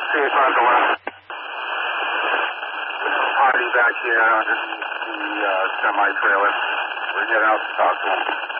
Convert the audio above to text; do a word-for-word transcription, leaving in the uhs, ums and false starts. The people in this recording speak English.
See us on the left. Party back here underneath the uh, semi-trailer. We're getting out to talk to him.